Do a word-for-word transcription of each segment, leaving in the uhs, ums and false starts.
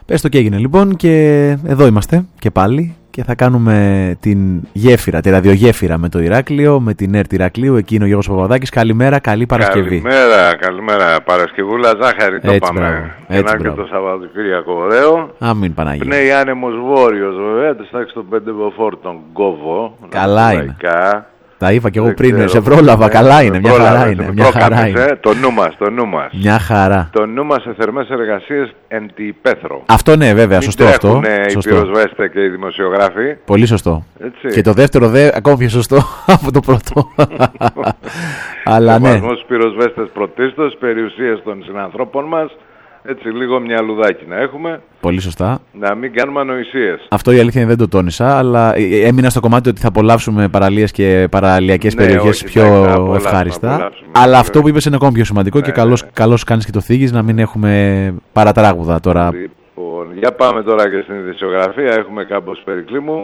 Πες το και έγινε λοιπόν, και εδώ είμαστε και πάλι και θα κάνουμε την γέφυρα, τη ραδιογέφυρα με το Ηράκλειο, με την ΕΡΤ Ηρακλείου. Εκεί είναι ο Γιώργος Παπαδάκης. Καλημέρα, καλή Παρασκευή. Καλημέρα, καλημέρα. Παρασκευούλα, ζάχαρη το πάμε. Έτσι, και το Σαββατοκύριακο ωραίο. Αμήν Παναγία. Πνέει άνεμος βόρειος βέβαια, τη τάξη των πέντε μποφόρ τον Κόβο. Καλά είναι. Λαϊκά. Τα είπα και εγώ πριν, ξέρω, σε πρόλαβα, ναι, καλά είναι, μια χαρά είναι. Μια χαρά είναι. Ε, το νου μας, το νου μας. Μια χαρά. Το νου μας σε θερμές εργασίες εν τη υπαίθρο. Αυτό ναι, βέβαια, Μην σωστό αυτό. Οι πυροσβέστε και οι δημοσιογράφοι. Πολύ σωστό. Έτσι. Και το δεύτερο δε, ακόμα πιο σωστό από το πρώτο. Αλλά ναι. Ο στους πυροσβέστες πρωτίστως, περιουσίες των συνανθρώπων μας. Έτσι, λίγο μια λουδάκι να έχουμε. Πολύ σωστά. Να μην κάνουμε ανοησίες. Αυτό η αλήθεια είναι, δεν το τόνισα, αλλά έμεινα στο κομμάτι ότι θα απολαύσουμε παραλίες και παραλιακές ναι, περιοχές όχι, πιο απολαύσουμε, ευχάριστα. απολαύσουμε, αλλά ναι, αυτό που είπες είναι ακόμα πιο σημαντικό, ναι, και καλώς, ναι. καλώς κάνεις και το θίγεις, να μην έχουμε παρατράγουδα τώρα. Λοιπόν, για πάμε τώρα και στην ειδησιογραφία. Έχουμε κάμπος Περικλήμου.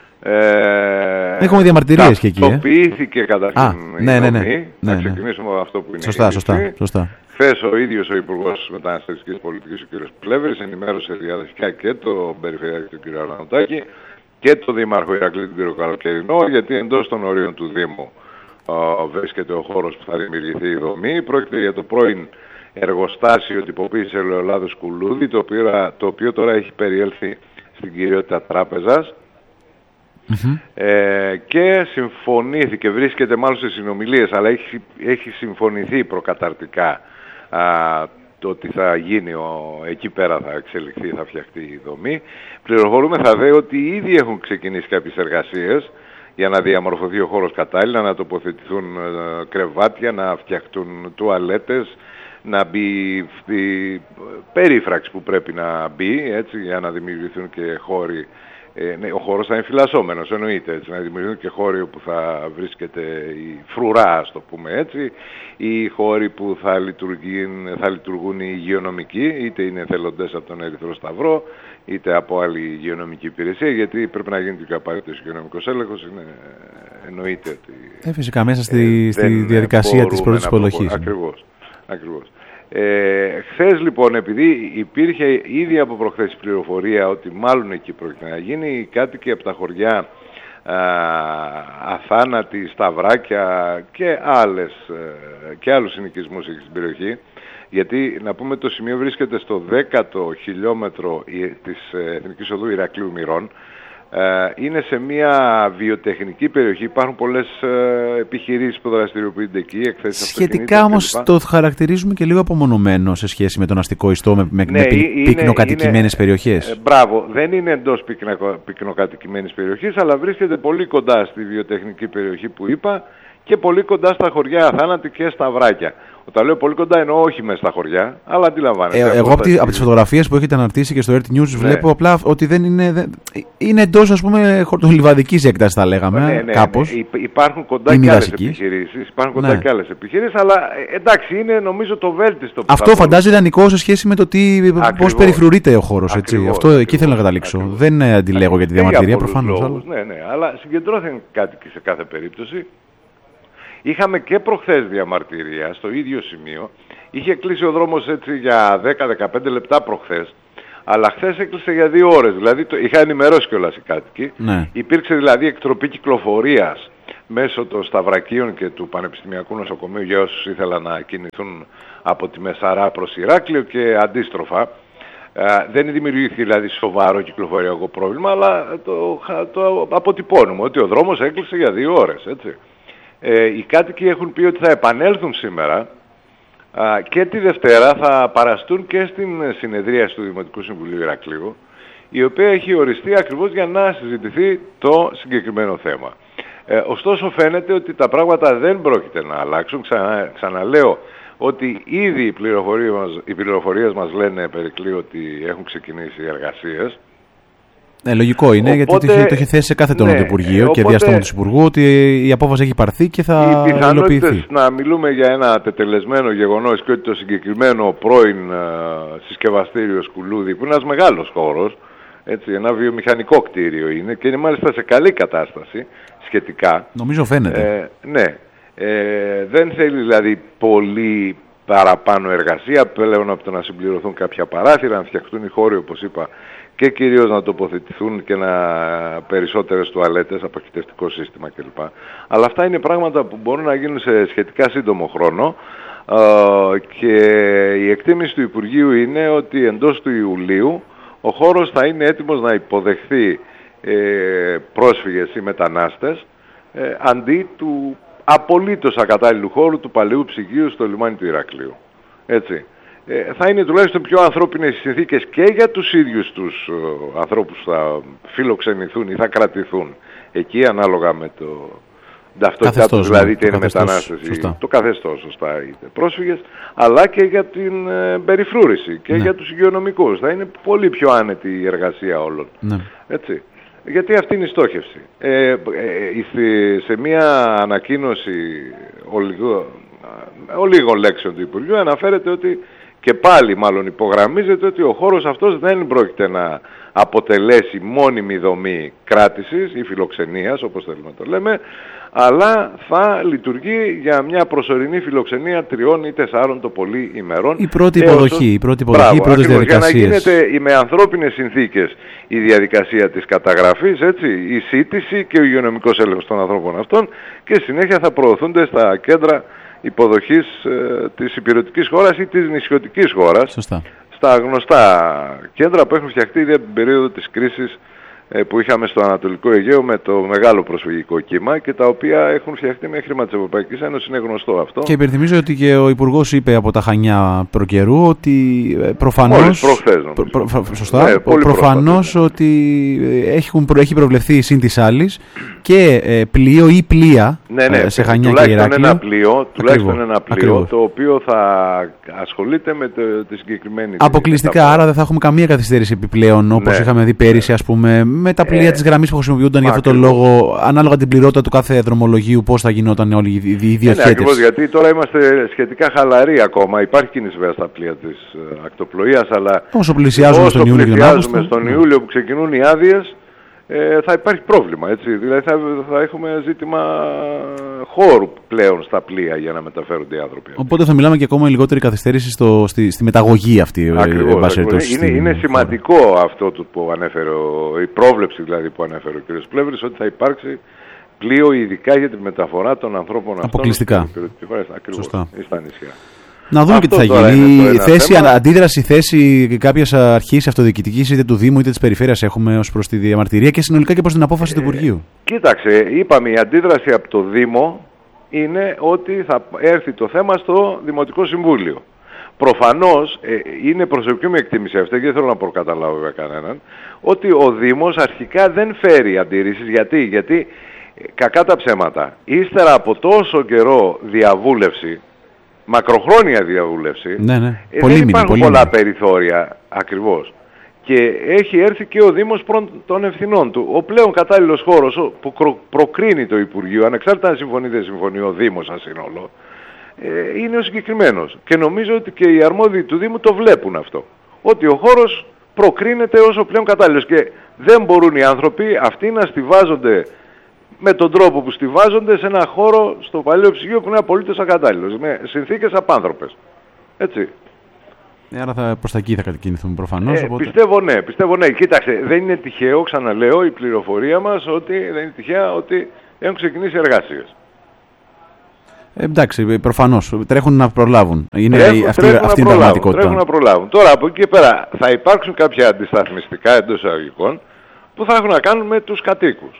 Ε, έχουμε διαμαρτυρίες και εκεί. Ταυτοποιήθηκε ε? καταρχήν η ναι, ναι, ναι, δομή. ναι, Να ναι. ξεκινήσουμε από αυτό που είναι. Σωστά, σωστά, σωστά. Χθες ο ίδιος ο Υπουργός Μεταναστευτικής Πολιτικής, ο κ. Πλεύρης, ενημέρωσε διαδοχικά και το Περιφερειάρχη του κ. Αρανοτάκη και το Δήμαρχο Ηρακλείου του κ. Καλοκαιρινό, γιατί εντός των ορίων του Δήμου ο, βρίσκεται ο χώρος που θα δημιουργηθεί η δομή. Πρόκειται για το πρώην εργοστάσιο τυποποίησης ελαιολάδος Κουλούδη, το οποίο, το οποίο τώρα έχει περιέλθει στην κυριότητα τράπεζας. Mm-hmm. Ε, και συμφωνήθηκε, βρίσκεται μάλλον σε συνομιλίες, αλλά έχει, έχει συμφωνηθεί προκαταρτικά α, το ότι θα γίνει, ο, εκεί πέρα θα εξελιχθεί, θα φτιαχτεί η δομή. Πληροφορούμε θα δε ότι ήδη έχουν ξεκινήσει κάποιες εργασίες για να διαμορφωθεί ο χώρος κατάλληλα, να τοποθετηθούν ε, κρεβάτια, να φτιαχτούν τουαλέτες, να μπει η περίφραξη που πρέπει να μπει, έτσι, για να δημιουργηθούν και χώροι. Ε, ναι, ο χώρος θα είναι φυλασσόμενος, εννοείται, έτσι, να δημιουργηθούν και χώροι όπου θα βρίσκεται η φρουρά, ας το πούμε έτσι, ή χώροι που θα λειτουργούν, θα λειτουργούν οι υγειονομικοί, είτε είναι εθελοντές από τον Ερυθρό Σταυρό, είτε από άλλη υγειονομική υπηρεσία, γιατί πρέπει να γίνει και ο απαραίτητος υγειονομικός έλεγχος, είναι, εννοείται ότι... Ε, φυσικά μέσα στη, ε, στη διαδικασία της πρώτης υποδοχής. Ακριβώς, ακριβώς. Ε, χθες λοιπόν, επειδή υπήρχε ήδη από προχθές πληροφορία ότι μάλλον εκεί πρόκειται να γίνει, οι κάτοικοι από τα χωριά α, Αθάνατη, Σταυράκια και, άλλες, και άλλους συνοικισμούς εκεί στην περιοχή, γιατί να πούμε το σημείο βρίσκεται στο δέκατο χιλιόμετρο της Εθνικής Οδού Ηρακλείου Μυρών. Είναι σε μια βιοτεχνική περιοχή, υπάρχουν πολλές ε, επιχειρήσεις που δραστηριοποιούνται εκεί. Σχετικά όμως το χαρακτηρίζουμε και λίγο απομονωμένο σε σχέση με τον αστικό ιστό, με, με, ναι, με πυκνοκατοικημένες είναι, περιοχές. Ε, μπράβο, δεν είναι εντός πυκνοκατοικημένης περιοχής, αλλά βρίσκεται πολύ κοντά στη βιοτεχνική περιοχή που είπα και πολύ κοντά στα χωριά Αθάνατη και Σταυράκια. Όταν λέω πολύ κοντά εννοώ όχι μέσα στα χωριά, αλλά αντιλαμβάνεστε. Ε, εγώ από, τη, από τις φωτογραφίες που έχετε αναρτήσει και στο ΕΡΤ News, ναι, βλέπω απλά ότι δεν είναι, δεν, είναι εντός, ας πούμε, χορτολιβαδικής έκτασης, θα λέγαμε, ναι, ναι, κάπως. Ναι, ναι. Υπάρχουν κοντά και άλλες επιχειρήσεις, υπάρχουν κοντά ναι. και άλλες επιχειρήσεις, αλλά εντάξει, είναι νομίζω το βέλτιστο. Που αυτό φαντάζει ιδανικό σε σχέση με το τι, πώς περιφρουρείται ο χώρος. Έτσι. Ακριβώς, αυτό ακριβώς, εκεί θέλω να καταλήξω. Ακριβώς. Δεν αντιλέγω για τη διαμαρτυρία προφανώς. Ναι, ναι, αλλά συγκεντρώθηκαν κάτοικοι σε κάθε περίπτωση. Είχαμε και προχθές διαμαρτυρία στο ίδιο σημείο. Είχε κλείσει ο δρόμος έτσι για δέκα με δεκαπέντε λεπτά προχθές, αλλά χθες έκλεισε για δύο ώρες. Δηλαδή το είχα ενημερώσει κιόλας οι κάτοικοι. Ναι. Υπήρξε δηλαδή εκτροπή κυκλοφορίας μέσω των Σταυρακίων και του Πανεπιστημιακού Νοσοκομείου για όσους ήθελαν να κινηθούν από τη Μεσαρά προς Ηράκλειο και αντίστροφα. Uh, δεν δημιουργήθηκε δηλαδή σοβαρό κυκλοφοριακό πρόβλημα, αλλά το, το αποτυπώνουμε ότι ο δρόμος έκλεισε για δύο ώρες, έτσι. Ε, οι κάτοικοι έχουν πει ότι θα επανέλθουν σήμερα α, και τη Δευτέρα θα παραστούν και στην συνεδρίαση του Δημοτικού Συμβουλίου Ηρακλείου, η οποία έχει οριστεί ακριβώς για να συζητηθεί το συγκεκριμένο θέμα. Ε, ωστόσο φαίνεται ότι τα πράγματα δεν πρόκειται να αλλάξουν. Ξανα, ξαναλέω ότι ήδη οι πληροφορίες μας, οι πληροφορίες μας λένε Περικλή ότι έχουν ξεκινήσει οι εργασίες. Ε, λογικό είναι, οπότε, γιατί το έχει, το έχει θέσει σε κάθε τόνο ναι, το Υπουργείο οπότε, και διάστημα του Υπουργού ότι η απόφαση έχει πάρθει και θα υλοποιηθεί. Οι πιθανότητες να μιλούμε για ένα τετελεσμένο γεγονός και ότι το συγκεκριμένο πρώην uh, συσκευαστήριο Σκουλούδη, που είναι ένας μεγάλος χώρος, έτσι, ένα βιομηχανικό κτίριο είναι και είναι μάλιστα σε καλή κατάσταση σχετικά. Νομίζω φαίνεται. Ε, ναι. Ε, δεν θέλει δηλαδή πολύ παραπάνω εργασία πλέον από το να συμπληρωθούν κάποια παράθυρα, να φτιαχτούν οι χώροι όπως είπα και κυρίως να τοποθετηθούν και να περισσότερες τουαλέτες, αποχητευτικό σύστημα κλπ. Αλλά αυτά είναι πράγματα που μπορούν να γίνουν σε σχετικά σύντομο χρόνο ε, και η εκτίμηση του Υπουργείου είναι ότι εντός του Ιουλίου ο χώρος θα είναι έτοιμος να υποδεχθεί ε, πρόσφυγες ή μετανάστες ε, αντί του απολύτως ακατάλληλου χώρου του παλαιού ψυγείου στο λιμάνι του Ηρακλείου. Έτσι. Ε, θα είναι τουλάχιστον πιο ανθρώπινες συνθήκες και για τους ίδιους τους ε, ανθρώπους που θα φιλοξενηθούν ή θα κρατηθούν εκεί ανάλογα με το ταυτότητά τους, δηλαδή είτε είναι μετανάστες ή το καθεστώς, σωστά, είτε πρόσφυγες, αλλά και για την ε, περιφρούρηση και ναι. για τους υγειονομικούς. Θα είναι πολύ πιο άνετη η εργασία όλων. Ναι. Έτσι. Γιατί αυτή είναι η στόχευση. Ε, ε, ε, σε μια ανακοίνωση ολίγων, ολίγων λέξεων του Υπουργείου αναφέρεται ότι και πάλι μάλλον υπογραμμίζεται ότι ο χώρος αυτός δεν πρόκειται να αποτελέσει μόνιμη δομή κράτησης ή φιλοξενίας, όπως θέλουμε να το λέμε, αλλά θα λειτουργεί για μια προσωρινή φιλοξενία τριών ή τεσσάρων το πολύ ημερών. Η πρώτη υποδοχή, η πρώτη υποδοχή, οι πρώτες διαδικασίες. Για να γίνεται με ανθρώπινες συνθήκες η διαδικασία της καταγραφής, έτσι, η σύντηση και ο υγειονομικός έλεγχος των ανθρώπων αυτών και συνέχεια θα προωθούνται στα κέντρα υποδοχής ε, της υπηρετικής χώρας ή της νησιωτικής χώρας. Σωστά. Στα γνωστά κέντρα που έχουν φτιαχτεί για την περίοδο της κρίσης ε, που είχαμε στο Ανατολικό Αιγαίο με το μεγάλο προσφυγικό κύμα και τα οποία έχουν φτιαχτεί με χρήμα της Ευρωπαϊκής Ένωσης, είναι γνωστό αυτό. Και υπενθυμίζω ότι και ο Υπουργός είπε από τα Χανιά προκαιρού ότι προφανώς... Μόλις προχθές νομίζω. Προ, προ, σωστά. Ναι, προφανώς πρόσφατα, ότι έχουν, έχει προβλεφθεί σύν της άλλης και ε, πλοίο ή πλοία ναι, ναι, σε Χανιά και Ηράκλειο. Ένα πλοίο, τουλάχιστον ένα πλοίο Ακριβώς. το οποίο θα ασχολείται με το, τη συγκεκριμένη... Αποκλειστικά, άρα δεν θα έχουμε καμία καθυστέρηση επιπλέον όπως ναι, είχαμε δει πέρυσι, ας πούμε, με τα πλοία ε, της γραμμής που χρησιμοποιούνταν για αυτόν τον λόγο, ανάλογα την πληρότητα του κάθε δρομολογίου, πώς θα γινόταν όλη η διοχέτευση. Ναι, ακριβώς, γιατί τώρα είμαστε σχετικά χαλαροί ακόμα. Υπάρχει κίνηση βέβαια στα πλοία της uh, ακτοπλοείας, αλλά όσο πλησιάζουμε στον Ιούλιο, πλησιάζουμε στον Ιούλιο που ξεκινούν οι άδειες, ε, θα υπάρχει πρόβλημα, έτσι. Δηλαδή θα, θα έχουμε ζήτημα χώρου πλέον στα πλοία για να μεταφέρονται οι άνθρωποι. Οπότε θα μιλάμε και ακόμα λιγότερη καθυστέρηση στο, στη, στη μεταγωγή αυτή. Ακριβώς, ακριβώς. Είναι, είναι σημαντικό αυτό το που ανέφερε, η πρόβλεψη δηλαδή που ανέφερε ο κ. Πλεύρης, ότι θα υπάρξει πλοίο ειδικά για τη μεταφορά των ανθρώπων αυτών. Αποκλειστικά. Ακριβώς, στα νησιά. Να δούμε αυτό και τι θα γίνει. Η θέση, θέμα. Αντίδραση, θέση κάποιας αρχής αυτοδιοικητικής είτε του Δήμου είτε της Περιφέρειας έχουμε ως προς τη διαμαρτυρία και συνολικά και προς την απόφαση ε, του Υπουργείου. Κοίταξε, είπαμε η αντίδραση από το Δήμο είναι ότι θα έρθει το θέμα στο Δημοτικό Συμβούλιο. Προφανώς ε, είναι προσωπική μου εκτίμηση αυτή και δεν θέλω να προκαταλάβω για κανέναν ότι ο Δήμος αρχικά δεν φέρει αντιρρήσεις. Γιατί, γιατί κακά τα ψέματα. Ύστερα από τόσο καιρό διαβούλευση, μακροχρόνια διαβούλευση, ναι, ναι. Ε, πολύ δεν μήνυ, υπάρχουν πολύ πολλά μήνυ. περιθώρια ακριβώς. Και έχει έρθει και ο Δήμος προ των ευθυνών του. Ο πλέον κατάλληλος χώρος που προκρίνει το Υπουργείο, ανεξάρτητα αν συμφωνεί δεν συμφωνεί ο Δήμος σαν σύνολο, ε, είναι ο συγκεκριμένος. Και νομίζω ότι και οι αρμόδιοι του Δήμου το βλέπουν αυτό. Ότι ο χώρος προκρίνεται ως ο πλέον κατάλληλος. Και δεν μπορούν οι άνθρωποι αυτοί να στιβάζονται με τον τρόπο που στιβάζονται σε ένα χώρο στο παλαιό ψυγείο που είναι απολύτως ακατάλληλος, με συνθήκες απάνθρωπες. Έτσι. Ε, άρα θα, προς τα εκεί θα κατακινηθούμε προφανώς. Ε, οπότε... Πιστεύω ναι, πιστεύω ναι. Κοίταξε, δεν είναι τυχαίο, ξαναλέω, η πληροφορία μας ότι δεν είναι τυχαία ότι έχουν ξεκινήσει εργασίες. Ε, εντάξει, προφανώς. Τρέχουν να προλάβουν. Είναι τρέχουν, αυτή, τρέχουν αυτή η πραγματικότητα. Τρέχουν να προλάβουν. Τώρα από εκεί και πέρα θα υπάρξουν κάποια αντισταθμιστικά εντός εισαγωγικών που θα έχουν να κάνουν με τους κατοίκους.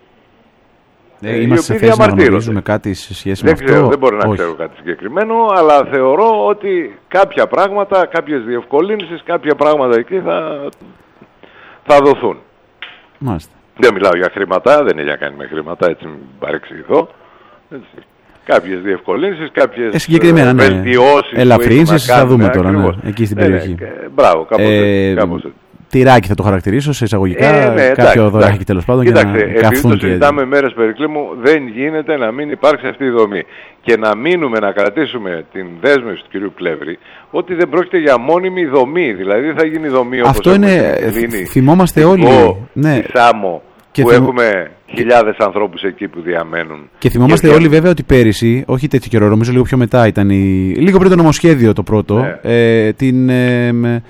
Ε, είμαστε σε θέση να γνωρίζουμε κάτι σε σχέση δεν με ξέρω, αυτό. Δεν μπορώ να Όχι. ξέρω κάτι συγκεκριμένο, αλλά θεωρώ ότι κάποια πράγματα, κάποιες διευκολύνσεις, κάποια πράγματα εκεί θα, θα δοθούν. Μάλιστα. Δεν μιλάω για χρήματα, δεν είναι για να κάνει με χρήματα, έτσι μην παρεξηγηθώ. Έτσι. Κάποιες διευκολύνσεις, κάποιες ε, συγκεκριμένα, ναι. βελτιώσεις. Ελαφρύνσεις, θα δούμε τώρα, ναι, εκεί στην ναι, περιοχή. Ναι, μπράβο, κάπως ε, έτσι. Κάπως έτσι. Τυράκι θα το χαρακτηρίσω σε εισαγωγικά, ε, ναι, κάποιο δωράκι τέλος πάντων. Κοίταξε, για να επειδή καυθούν το και... συζητάμε μέρες Περικλήμου, δεν γίνεται να μην υπάρξει αυτή η δομή. Και να μείνουμε να κρατήσουμε την δέσμευση του κυρίου Πλεύρη ότι δεν πρόκειται για μόνιμη δομή. Δηλαδή δεν θα γίνει δομή όπως αυτό είναι, δίνει, θυμόμαστε όλοι. Ναι. Τη Σάμο, που θυμ... έχουμε χιλιάδες ανθρώπους εκεί που διαμένουν. Και θυμόμαστε και όλοι βέβαια ότι πέρυσι, όχι τέτοιο καιρό, νομίζω λίγο πιο μετά ήταν η... λίγο πριν το νομοσχέδιο το πρώτο, ναι. ε, την, ε,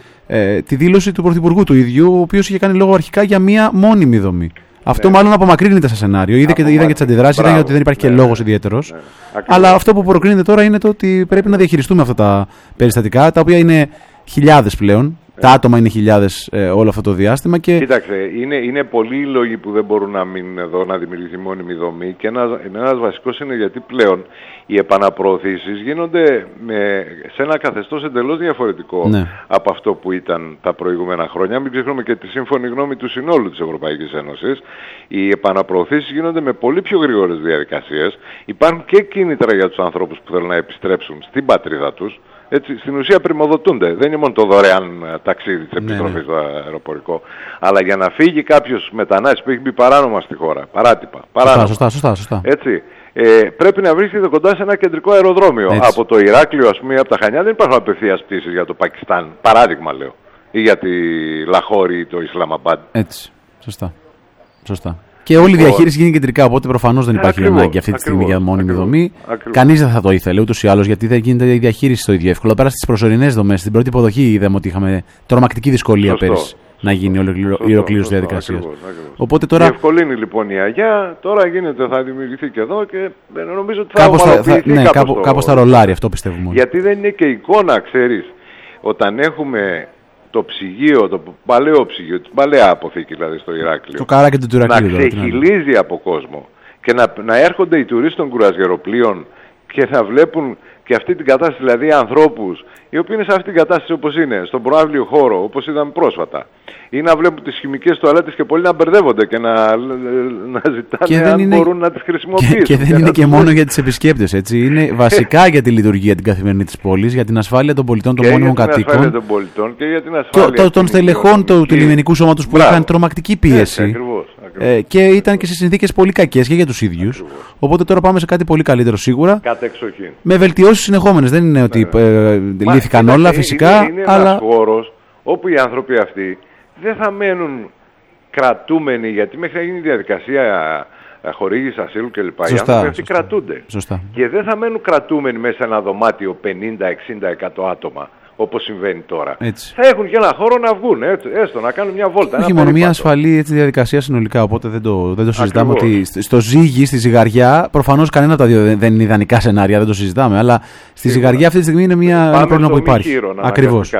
ε, τη δήλωση του Πρωθυπουργού του ίδιου, ο οποίος είχε κάνει λόγο αρχικά για μία μόνιμη δομή. Αυτό ναι. μάλλον απομακρύνεται σαν σενάριο. Είδε και, είδαν και τις αντιδράσεις, είδαν ότι δεν υπάρχει ναι, και λόγος ναι, ιδιαίτερος. Ναι, αλλά αυτό που προκρίνεται τώρα είναι το ότι πρέπει να διαχειριστούμε αυτά τα περιστατικά, τα οποία είναι χιλιάδες πλέον. Ε. Τα άτομα είναι χιλιάδες ε, όλο αυτό το διάστημα. Και... Κοίταξε, είναι, είναι πολλοί οι λόγοι που δεν μπορούν να μείνουν εδώ, να δημιουργηθεί μόνιμη δομή. Και ένας, ένας βασικός είναι γιατί πλέον οι επαναπροωθήσεις γίνονται με, σε ένα καθεστώς εντελώς διαφορετικό ναι. από αυτό που ήταν τα προηγούμενα χρόνια. Μην ξεχνούμε και τη σύμφωνη γνώμη του συνόλου της Ευρωπαϊκής Ένωσης. Οι επαναπροωθήσεις γίνονται με πολύ πιο γρήγορες διαδικασίες. Υπάρχουν και κίνητρα για τους ανθρώπους που θέλουν να επιστρέψουν στην πατρίδα τους. Έτσι, στην ουσία πρημοδοτούνται. Δεν είναι μόνο το δωρεάν ταξίδι της επιστροφής ναι, ναι. στο αεροπορικό. Αλλά για να φύγει κάποιος μετανάστης που έχει μπει παράνομα στη χώρα, παράτυπα, παράνομα, σωστά, σωστά, σωστά. Έτσι, ε, πρέπει να βρίσκεται κοντά σε ένα κεντρικό αεροδρόμιο. Έτσι. Από το Ηράκλειο, ας πούμε, από τα Χανιά δεν υπάρχουν απευθείας πτήσεις για το Πακιστάν. Παράδειγμα λέω. Ή για τη Λαχώρη ή το Ισλαμαμπάντ. Έτσι. Σωστά. Σωστά. Και όλη η διαχείριση γίνει κεντρικά, οπότε προφανώς δεν υπάρχει ακριβώς, ανάγκη αυτή τη στιγμή για μόνιμη ακριβώς, δομή. ακριβώς. Κανείς δεν θα το ήθελε ούτως ή άλλως, γιατί δεν γίνεται η διαχείριση στο ίδιο εύκολο. Πέρα στις προσωρινές δομές, στην πρώτη υποδοχή είδαμε ότι είχαμε τρομακτική δυσκολία σωστό, πέρυσι σωστό, να γίνει η ολοκλήρωση διαδικασία. Οπότε τώρα. Διευκολύνει λοιπόν η ΑΓΙΑ, τώρα γίνεται, θα δημιουργηθεί και εδώ και νομίζω ότι θα ομαλοποιηθεί. Ναι, κάπως θα ρολάρει αυτό πιστεύουμε. Γιατί δεν είναι και εικόνα, ξέρεις, όταν έχουμε. Το ψυγείο, το παλαιό ψυγείο, την παλαιά αποθήκη δηλαδή στο Ηράκλειο. Το καράκι του Ηρακλείου. Να ξεχυλίζει από κόσμο και να, να έρχονται οι τουρίστες των κουρασγεροπλοίων και να βλέπουν και αυτή την κατάσταση, δηλαδή ανθρώπους οι οποίοι είναι σε αυτή την κατάσταση όπως είναι, στον προάβλιο χώρο, όπως είδαμε πρόσφατα. Ή να βλέπουν τις χημικές τουαλέτες και πολλοί να μπερδεύονται και να, να ζητάνε αν είναι... μπορούν να τις χρησιμοποιήσουν. Και, και δεν είναι και μόνο για τις επισκέπτες, έτσι. Είναι βασικά για τη λειτουργία την καθημερινή της πόλης, για την ασφάλεια των πολιτών, των μόνιμων κατοίκων. Για την ασφάλεια των πολιτών και για την ασφάλεια των, των στελεχών του, του λιμενικού σώματος που είχαν τρομακτική πίεση. Έτσι, ακριβώς, ακριβώς. Ε, και ήταν και σε συνθήκες πολύ κακές και για τους ίδιους. Ακριβώς. Οπότε τώρα πάμε σε κάτι πολύ καλύτερο σίγουρα. Κατεξοχήν. Με βελτιώσεις συνεχόμενες. Δεν είναι ότι ε, λύθηκαν όλα φυσικά. Είναι, είναι αλλά... ένας χώρος όπου οι άνθρωποι αυτοί δεν θα μένουν κρατούμενοι, γιατί μέχρι να γίνει η διαδικασία χορήγησης ασύλου κλπ. Οι άνθρωποι αυτοί κρατούνται. Σωστά. Και δεν θα μένουν κρατούμενοι μέσα σε ένα δωμάτιο πενήντα, εξήντα, εκατό άτομα, όπως συμβαίνει τώρα. Έτσι. Θα έχουν και ένα χώρο να βγουν, έτσι, έστω να κάνουν μια βόλτα. Έχει μόνο μια ασφαλή έτσι, διαδικασία συνολικά, οπότε δεν το, δεν το συζητάμε. Ότι στο ζύγι, στη ζυγαριά, προφανώς κανένα από τα δύο δεν είναι ιδανικά σενάρια, δεν το συζητάμε, αλλά στη ζυγαριά αυτή τη στιγμή είναι μια, ένα πρόβλημα που υπάρχει. Ακριβώς.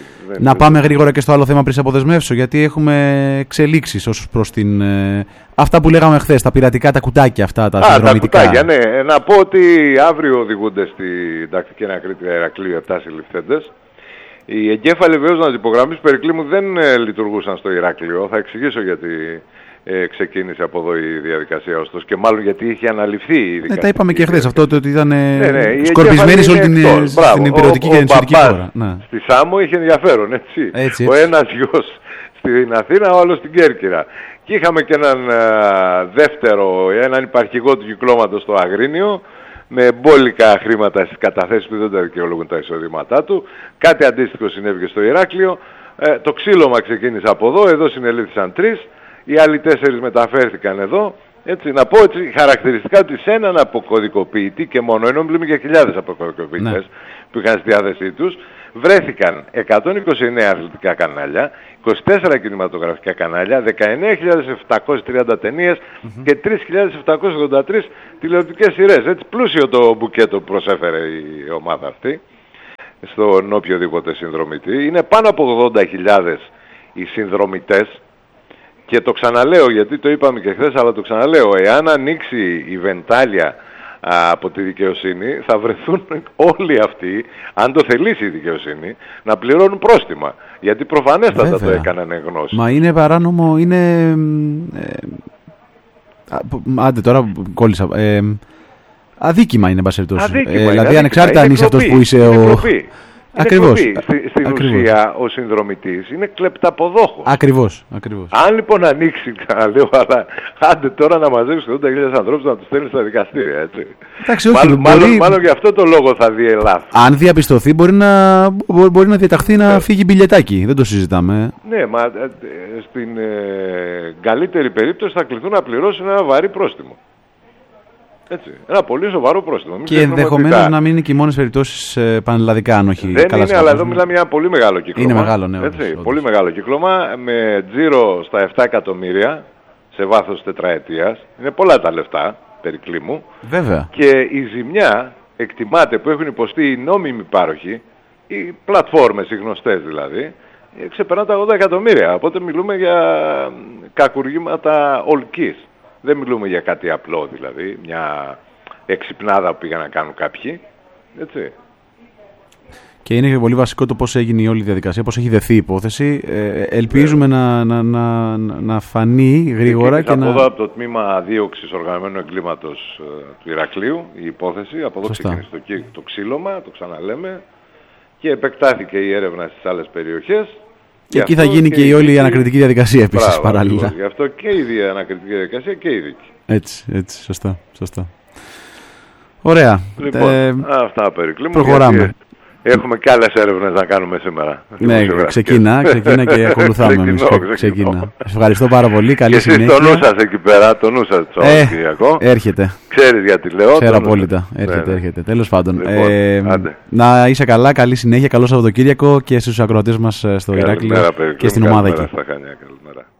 Να πάμε γρήγορα και στο άλλο θέμα πριν σε αποδεσμεύσω, γιατί έχουμε εξελίξεις ως προς την. Ε, αυτά που λέγαμε χθες, τα πειρατικά, τα κουτάκια αυτά, τα συνδρομητικά. Τα κουτάκια, ναι. Να πω ότι αύριο οδηγούνται στην τακτική ανακρίτρια Ηρακλείου επτά συλληφθέντες. Οι εγκέφαλοι βεβαίως να τις υπογραμμίσω, περί μου δεν ε, λειτουργούσαν στο Ηράκλειο. Θα εξηγήσω γιατί ε, ξεκίνησε από εδώ η διαδικασία ωστόσο και μάλλον γιατί είχε αναλυφθεί η δικαστική. Ναι, τα είπαμε και χθες αυτό ότι ήταν ε, ναι, ναι, σκορπισμένοι σε όλη την, την υπηρετική και ενισχυτική χώρα. Ναι. Στη Σάμο είχε ενδιαφέρον, έτσι. έτσι, έτσι. Ο ένας γιος στην Αθήνα, ο άλλος στην Κέρκυρα. Και είχαμε και έναν α, δεύτερο, έναν υπαρχηγό του κυκλώματος στο Αγρίνιο, με μπόλικα χρήματα στις καταθέσεις που δεν τα δικαιολογούν τα εισοδήματά του. Κάτι αντίστοιχο συνέβη στο Ηράκλειο. Ε, το ξύλωμα ξεκίνησε από εδώ, εδώ συνελήφθησαν τρεις, οι άλλοι τέσσερις μεταφέρθηκαν εδώ. Έτσι, να πω έτσι χαρακτηριστικά ότι σε έναν αποκωδικοποιητή και μόνο, ενώ μιλούμε για χιλιάδες αποκωδικοποιητές ναι. που είχαν στη διάθεσή τους, βρέθηκαν εκατόν είκοσι εννέα αθλητικά κανάλια, είκοσι τέσσερα κινηματογραφικά κανάλια, δεκαεννέα χιλιάδες επτακόσιες τριάντα ταινίες mm-hmm. και τρεις χιλιάδες επτακόσιες ογδόντα τρεις τηλεοπτικές σειρές. Έτσι πλούσιο το μπουκέτο που προσέφερε η ομάδα αυτή στον οποιοδήποτε συνδρομητή. Είναι πάνω από ογδόντα χιλιάδες οι συνδρομητές. Και το ξαναλέω γιατί το είπαμε και χθες, αλλά το ξαναλέω, εάν ανοίξει η βεντάλια α, από τη δικαιοσύνη, θα βρεθούν όλοι αυτοί, αν το θελήσει η δικαιοσύνη, να πληρώνουν πρόστιμα. Γιατί προφανέστατα Βέβαια. το έκαναν γνώση. Μα είναι παράνομο, είναι... Ε, άντε τώρα κόλλησα. Ε, αδίκημα είναι, εν πάση περιπτώσει. Ε, δηλαδή ανεξάρτητα αν είσαι αυτός που είσαι ο... Ακριβώς. Στη, στη στην ακριβώς. ουσία ο συνδρομητής είναι κλεπταποδόχος. Ακριβώς, ακριβώς. Αν λοιπόν ανοίξει, ξαναλέω, αλλά άντε τώρα να μαζέψει ογδόντα χιλιάδες ανθρώπους να τους στέλνει στα δικαστήρια, έτσι. Εντάξει, όχι, μάλλον, μπορεί... μάλλον, μάλλον γι' αυτό το λόγο θα δει ελάφ. Αν διαπιστωθεί μπορεί να, μπορεί να διαταχθεί να φύγει μπιλιετάκι, δεν το συζητάμε. Ναι, μα ε, στην ε, καλύτερη περίπτωση θα κληθούν να πληρώσουν ένα βαρύ πρόστιμο. Έτσι, ένα πολύ σοβαρό πρόστιμο. Μην και ενδεχομένως τα... να μην είναι και οι μόνες περιπτώσεις ε, πανελλαδικά, αν όχι. Δεν καλά είναι, αλλά εδώ μιλάμε για ένα πολύ μεγάλο κύκλωμα. Είναι μεγάλο, ναι. Έτσι, όντως, πολύ όντως. μεγάλο κύκλωμα με τζίρο στα επτά εκατομμύρια σε βάθος τετραετίας. Είναι πολλά τα λεφτά, περικλή μου. Βέβαια. Και η ζημιά εκτιμάται που έχουν υποστεί οι νόμιμοι πάροχοι, οι πλατφόρμες, οι γνωστές δηλαδή, ξεπερνά τα ογδόντα εκατομμύρια. Οπότε μιλούμε για κακουργήματα ολκής. Δεν μιλούμε για κάτι απλό δηλαδή, μια εξυπνάδα που πήγαν να κάνουν κάποιοι. Έτσι. Και είναι πολύ βασικό το πώς έγινε η όλη διαδικασία, πώς έχει δεθεί η υπόθεση. Ε, ελπίζουμε να, να, να, να φανεί γρήγορα. Και, και από να... εδώ από το τμήμα δίωξης οργανωμένου εγκλήματος ε, του Ηρακλείου η υπόθεση. Από εδώ ξεκίνησε το, το ξύλωμα, το ξαναλέμε. Και επεκτάθηκε η έρευνα στις άλλες περιοχές. Και εκεί θα γίνει και, και η όλη η ανακριτική διαδικασία επίσης. Μπράβο, παράλληλα. Λοιπόν, γι' αυτό και η ανακριτική διαδικασία και η δίκη. Έτσι, έτσι, σωστά, σωστά. Ωραία. Λοιπόν, ε, αυτά περικλεί μου. Προχωράμε. Έχουμε και άλλες έρευνες να κάνουμε σήμερα. Ναι, ξεκίνα, ξεκίνα και ακολουθάμε εμείς. Ξεκίνα. Σας ευχαριστώ πάρα πολύ. Καλή και συνέχεια. Και εσείς το νου σας εκεί πέρα, το νου σας, ε, Κυριακό. Έρχεται. Ξέρεις γιατί λέω. Ξέρω απόλυτα. Έρχεται, ναι, έρχεται. Τέλος πάντων. Λοιπόν, ε, να είσαι καλά, καλή συνέχεια, καλό Σαββατοκύριακο και στους ακροατές μας στο Ηράκλειο και στην ομάδα εκεί. Καλημέρα.